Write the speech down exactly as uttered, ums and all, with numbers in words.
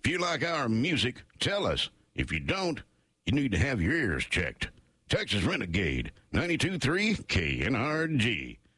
you like our music, tell us. If you don't, you need to have your ears checked. Texas Renegade, ninety-two point three K N R G.